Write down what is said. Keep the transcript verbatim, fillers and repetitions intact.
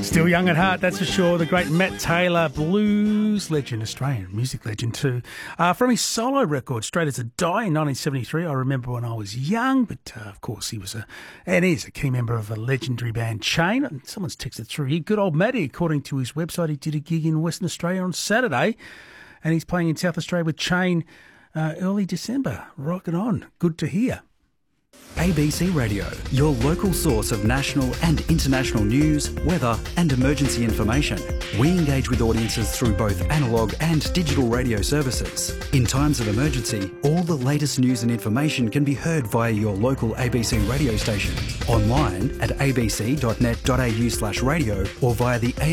Still young at heart, that's for sure. The great Matt Taylor, blues legend, Australian music legend too. Uh, from his solo record, Straight as a Die in nineteen seventy-three, I remember when I was young, but uh, of course he was a, and is a key member of a legendary band, Chain. And someone's texted through here. Good old Matty, according to his website, he did a gig in Western Australia on Saturday, and he's playing in South Australia with Chain uh, early December. Rocking on. Good to hear. A B C Radio, your local source of national and international news, weather and emergency information. We engage with audiences through both analogue and digital radio services. In times of emergency, all the latest news and information can be heard via your local A B C radio station, online at abc.net.au slash radio or via the A